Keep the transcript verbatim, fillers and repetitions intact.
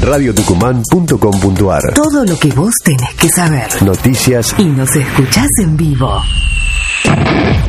radio tucumán punto com punto ar. Todo lo que vos tenés que saber. Noticias Y nos escuchás en vivo.